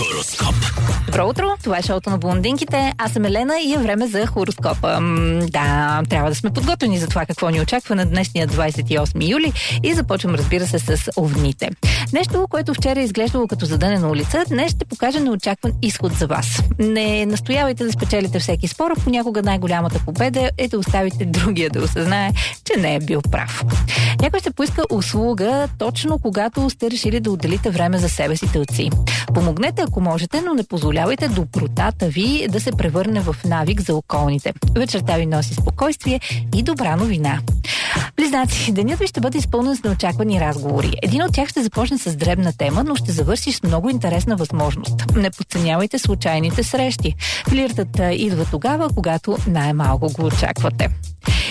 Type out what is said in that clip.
Хороскоп. Добро утро, това е шоуто на блондинките. Аз съм Елена и е време за хороскопа. Да, трябва да сме подготвени за това какво ни очаква на днешния 28 юли и започвам, разбира се, с овните. Нещо, което вчера е изглеждало като задънена улица, днес ще покаже неочакван изход за вас. Не настоявайте да спечелите всеки спор, а понякога най-голямата победа е да оставите другия да осъзнае, че не е бил прав. Някой ще поиска услуга точно когато сте решили да отделите време за себе си тълци. Помогнете, ако можете, но не позволявайте добротата ви да се превърне в навик за околните. Вечерта ви носи спокойствие и добра новина. Близнаци, денят ви ще бъде изпълнен с неочаквани разговори. Един от тях ще започне с дребна тема, но ще завърши с много интересна възможност. Не подценявайте случайните срещи. Флиртът идва тогава, когато най-малко го очаквате.